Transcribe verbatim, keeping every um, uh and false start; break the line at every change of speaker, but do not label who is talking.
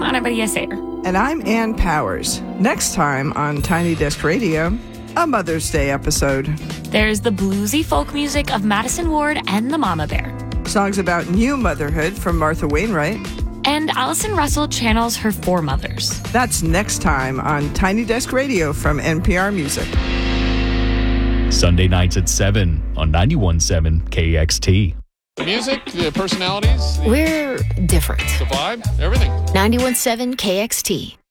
I'm Ana Maria Sayer.
And I'm Ann Powers. Next time on Tiny Desk Radio, a Mother's Day episode.
There's the bluesy folk music of Madison Ward and the Mama Bear.
Songs about new motherhood from Martha Wainwright.
And Allison Russell channels her foremothers.
That's next time on Tiny Desk Radio from N P R Music.
Sunday nights at seven on ninety-one point seven K X T.
The music, the personalities. The,
We're different.
the vibe, everything.
ninety-one point seven K X T.